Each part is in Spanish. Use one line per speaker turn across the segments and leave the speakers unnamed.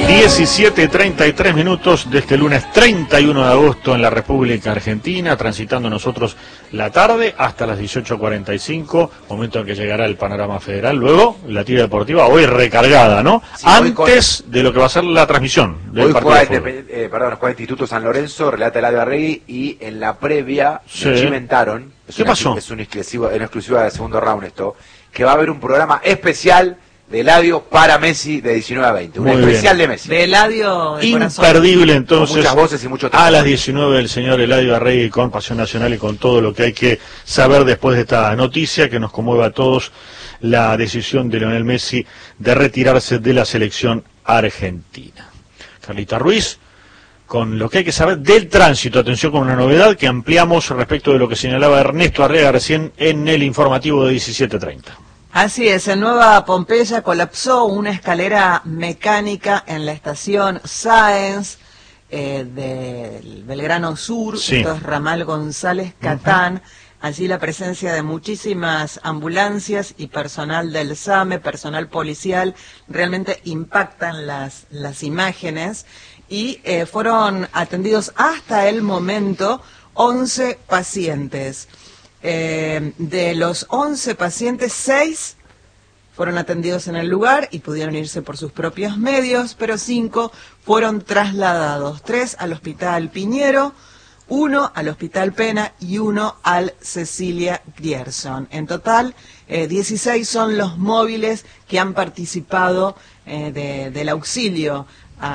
17:33 minutos de este lunes 31 de agosto en la República Argentina, transitando nosotros la tarde hasta las 18:45, momento en que llegará el panorama federal. Luego, la tira deportiva, hoy recargada, ¿no? Sí, antes de lo que va a ser la transmisión del
hoy
partido
juega Instituto San Lorenzo, relata Eladio Arregui, y en la previa me chimentaron.
¿Qué pasó?
Es una exclusiva del segundo round esto, que va a haber un programa especial de Eladio para Messi de 19 a 20. Un especial de Messi.
De Eladio de
imperdible, entonces.
Con muchas voces y mucho
a las 19 el señor Eladio Arregui con Pasión Nacional y con todo lo que hay que saber después de esta noticia que nos conmueve a todos, la decisión de Lionel Messi de retirarse de la selección argentina. Carlita Ruiz, con lo que hay que saber del tránsito. Atención con una novedad que ampliamos respecto de lo que señalaba Ernesto Arrega recién en el informativo de 17:30.
Así es, en Nueva Pompeya colapsó una escalera mecánica en la estación Sáenz del Belgrano Sur,
sí.
Esto es Ramal González Catán. Allí la presencia de muchísimas ambulancias y personal del SAME, personal policial, realmente impactan las imágenes y fueron atendidos hasta el momento 11 pacientes. De los 11 pacientes, 6 fueron atendidos en el lugar y pudieron irse por sus propios medios, pero 5 fueron trasladados, 3 al Hospital Piñero, 1 al Hospital Pena y 1 al Cecilia Grierson. En total, 16 son los móviles que han participado del auxilio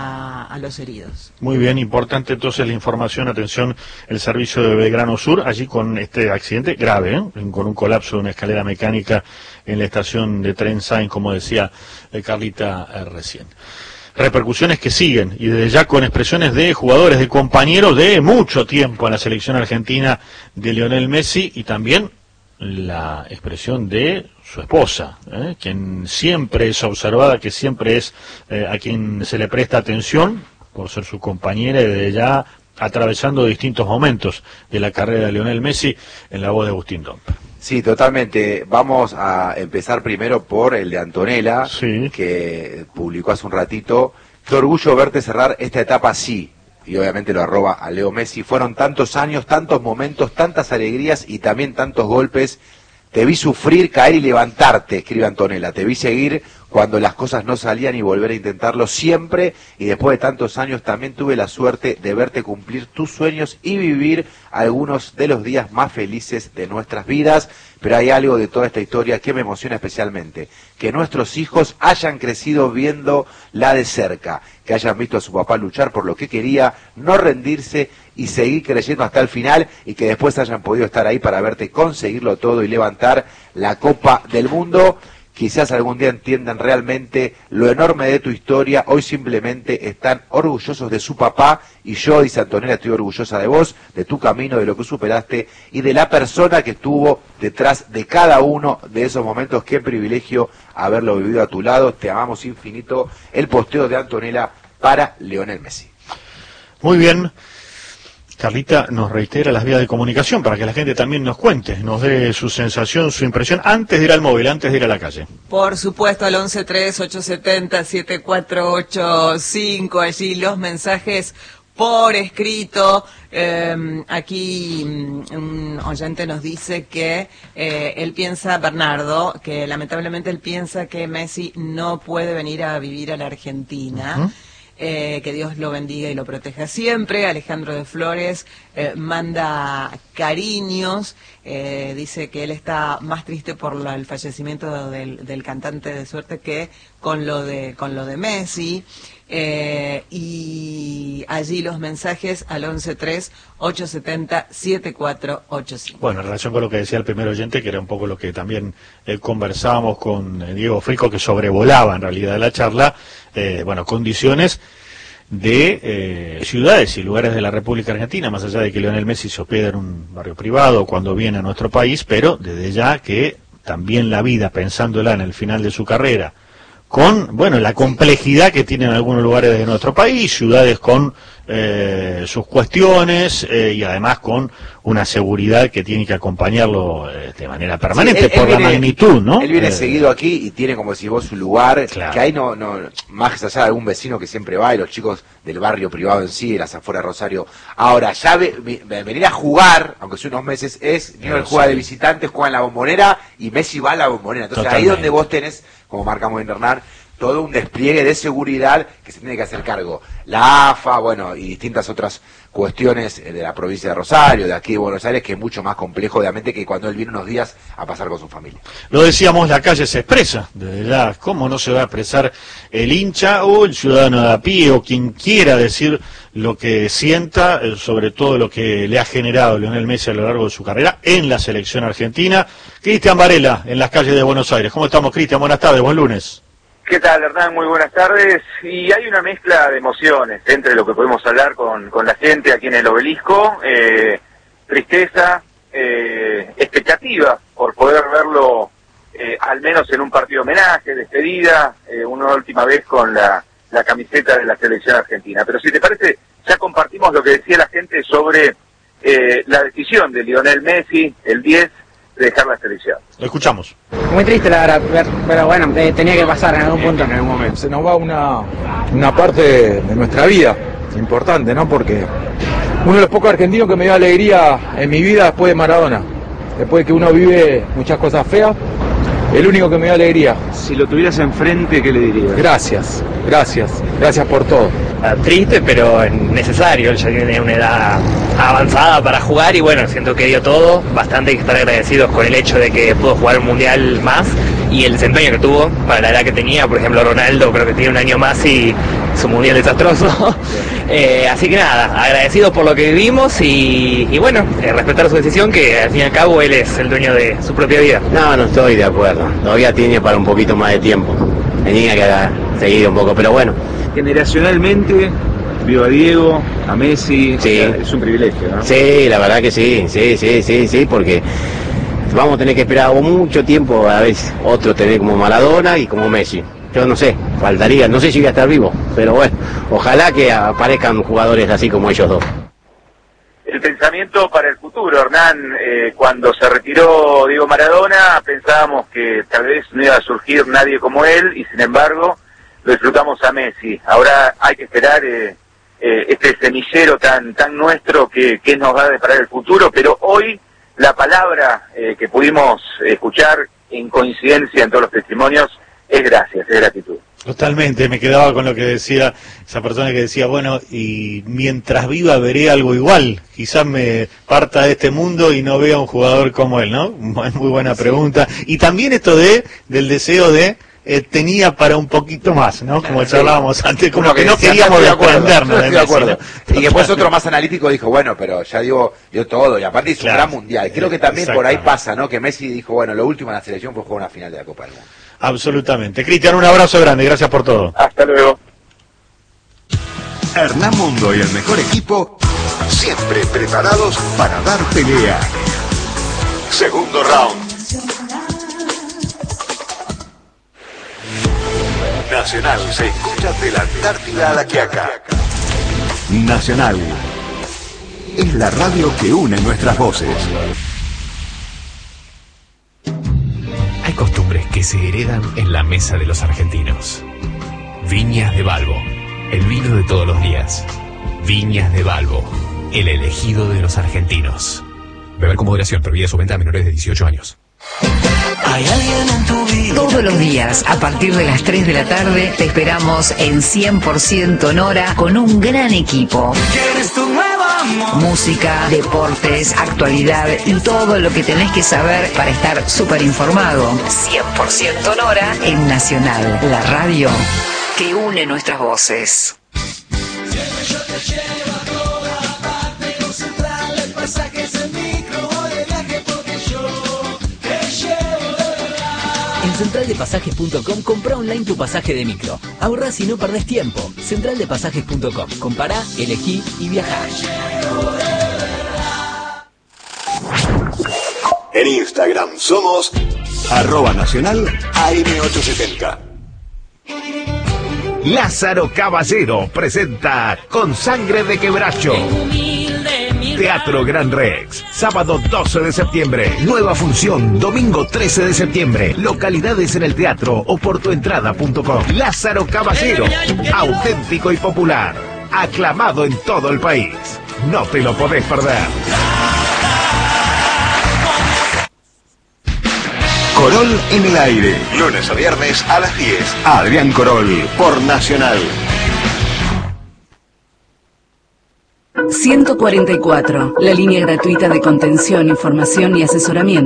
a los heridos.
Muy bien, importante entonces la información, atención, el servicio de Belgrano Sur, allí con este accidente grave, con un colapso de una escalera mecánica en la estación de tren Sáenz, como decía Carlita recién. Repercusiones que siguen, y desde ya con expresiones de jugadores, de compañeros de mucho tiempo en la selección argentina de Lionel Messi, y también la expresión de su esposa, quien siempre es observada, que siempre es a quien se le presta atención por ser su compañera, y desde ya atravesando distintos momentos de la carrera de Lionel Messi, en la voz de Agustín Domper.
Sí, totalmente. Vamos a empezar primero por el de Antonella,
sí,
que publicó hace un ratito. Qué orgullo verte cerrar esta etapa así. Y obviamente lo arroba a Leo Messi. Fueron tantos años, tantos momentos, tantas alegrías y también tantos golpes. Te vi sufrir, caer y levantarte, escribe Antonella. Te vi seguir cuando las cosas no salían y volver a intentarlo siempre. Y después de tantos años también tuve la suerte de verte cumplir tus sueños y vivir algunos de los días más felices de nuestras vidas. Pero hay algo de toda esta historia que me emociona especialmente. Que nuestros hijos hayan crecido viéndola de cerca. Que hayan visto a su papá luchar por lo que quería, no rendirse y seguir creyendo hasta el final, y que después hayan podido estar ahí para verte conseguirlo todo y levantar la Copa del Mundo. Quizás algún día entiendan realmente lo enorme de tu historia. Hoy simplemente están orgullosos de su papá, y yo, dice Antonella, estoy orgullosa de vos, de tu camino, de lo que superaste y de la persona que estuvo detrás de cada uno de esos momentos. Qué privilegio haberlo vivido a tu lado. Te amamos infinito. El posteo de Antonella para Lionel Messi.
Muy bien. Carlita nos reitera las vías de comunicación para que la gente también nos cuente, nos dé su sensación, su impresión, antes de ir al móvil, antes de ir a la calle.
Por supuesto, al 1138707485, allí los mensajes por escrito. Aquí un oyente nos dice que él piensa, Bernardo, que lamentablemente él piensa que Messi no puede venir a vivir a la Argentina. Que Dios lo bendiga y lo proteja siempre. Alejandro de Flores manda cariños, dice que él está más triste por el fallecimiento del cantante de Suerte que con lo de Messi. Y allí los mensajes al 1138707485.
Bueno, en relación con lo que decía el primer oyente, que era un poco lo que también conversábamos con Diego Frico, que sobrevolaba en realidad la charla, condiciones de ciudades y lugares de la República Argentina, más allá de que Lionel Messi se hospeda en un barrio privado cuando viene a nuestro país, pero desde ya que también la vida, pensándola en el final de su carrera, con, bueno, la complejidad que tienen algunos lugares de nuestro país, ciudades con sus cuestiones y además con una seguridad que tiene que acompañarlo de manera permanente,
sí,
por la magnitud, ¿no?
Él viene seguido aquí y tiene, como decís vos, su lugar,
claro.
Que ahí no, más allá de algún vecino que siempre va y los chicos del barrio privado en sí, de las afueras de Rosario. Ahora, ya venir a jugar, aunque sea unos meses, Newell's juega de visitantes, juega en la Bombonera y Messi va a la Bombonera. Entonces totalmente. Ahí donde vos tenés, como marcamos en Hernán, todo un despliegue de seguridad que se tiene que hacer cargo. La AFA, bueno, y distintas otras cuestiones de la provincia de Rosario, de aquí de Buenos Aires, que es mucho más complejo, obviamente, que cuando él viene unos días a pasar con su familia.
Lo decíamos, la calle se expresa, desde ya, ¿cómo no se va a expresar el hincha o el ciudadano de a pie o quien quiera decir lo que sienta, sobre todo lo que le ha generado Lionel Messi a lo largo de su carrera en la selección argentina? Cristian Varela, en las calles de Buenos Aires. ¿Cómo estamos, Cristian? Buenas tardes, buen lunes.
¿Qué tal, Hernán? Muy buenas tardes. Y hay una mezcla de emociones entre lo que podemos hablar con la gente aquí en el Obelisco, tristeza, expectativa por poder verlo al menos en un partido homenaje, despedida, una última vez con la camiseta de la selección argentina. Pero si te parece, ya compartimos lo que decía la gente sobre la decisión de Lionel Messi, el 10, de dejar la selección.
Lo escuchamos.
Muy triste la verdad, pero bueno, tenía que pasar en algún punto.
En algún momento. Se nos va una parte de nuestra vida importante, ¿no? Porque uno de los pocos argentinos que me dio alegría en mi vida después de Maradona. Después de que uno vive muchas cosas feas, el único que me dio alegría.
Si lo tuvieras enfrente, ¿qué le dirías?
Gracias por todo.
Triste, pero necesario. Él ya tiene una edad avanzada para jugar y bueno, siento que dio todo. Bastante que estar agradecidos con el hecho de que pudo jugar un mundial más y el desempeño que tuvo para la edad que tenía. Por ejemplo, Ronaldo creo que tiene un año más y su mundial desastroso. Así que nada, agradecidos por lo que vivimos y bueno, respetar su decisión, que al fin y al cabo él es el dueño de su propia vida.
No estoy de acuerdo. Todavía tiene para un poquito más de tiempo. Tenía que seguir un poco, pero bueno.
Generacionalmente vio a Diego, a Messi,
sí.
Es un privilegio, ¿no?
Sí, la verdad que sí, porque vamos a tener que esperar mucho tiempo a ver otro tener como Maradona y como Messi. Yo no sé, faltaría, no sé si voy a estar vivo, pero bueno, ojalá que aparezcan jugadores así como ellos dos.
El pensamiento para el futuro, Hernán, cuando se retiró Diego Maradona, pensábamos que tal vez no iba a surgir nadie como él, y sin embargo lo disfrutamos a Messi. Ahora hay que esperar este semillero tan nuestro que nos va a deparar el futuro, pero hoy la palabra que pudimos escuchar en coincidencia en todos los testimonios es gracias, es gratitud.
Totalmente, me quedaba con lo que decía esa persona que decía, bueno, y mientras viva veré algo igual, quizás me parta de este mundo y no vea un jugador como él, ¿no? Muy buena pregunta. Y también esto del deseo de tenía para un poquito más, ¿no? Como charlábamos antes, como que no queríamos desprendernos de Messi, ¿no?
Y después otro más analítico dijo, bueno, pero ya dio todo, y aparte hizo un gran mundial. Creo que también por ahí pasa, ¿no? Que Messi dijo, bueno, lo último en la selección fue jugar una final de la Copa del Mundo.
Absolutamente. Cristian, un abrazo grande, gracias por todo.
Hasta luego.
Hernán Mundo y el mejor equipo, siempre preparados para dar pelea. Segundo round. Nacional se escucha de la Antártida a la Quiaca. Nacional es la radio que une nuestras voces.
Hay costumbres que se heredan en la mesa de los argentinos. Viñas de Balbo, el vino de todos los días. Viñas de Balbo, el elegido de los argentinos. Beber con moderación, prohibida su venta a menores de 18 años.
Hay alguien en tu vida. Todos los días, a partir de las 3 de la tarde, te esperamos en 100% Nora con un gran equipo. ¿Quieres tu nuevo amor? Música, deportes, actualidad y todo lo que tenés que saber para estar súper informado. 100% Nora en Nacional, la radio que une nuestras voces.
Siempre yo te llevo a toda parte, con centrales, pasajes en micro o de viaje, porque yo te llevo de verdad.
En centraldepasajes.com compra online tu pasaje de micro. Ahorrás y no perdés tiempo. Centraldepasajes.com. Compará, elegí y viajá.
En Instagram somos @nacional AM870.
Lázaro Caballero presenta Con Sangre de Quebracho. Teatro Gran Rex, sábado 12 de septiembre, nueva función, domingo 13 de septiembre, localidades en el teatro o por tuentrada.com. Lázaro Caballero, auténtico y popular, aclamado en todo el país. No te lo podés perder.
Corol en el aire, lunes a viernes a las 10. Adrián Corol, por Nacional.
144, la línea gratuita de contención, información y asesoramiento.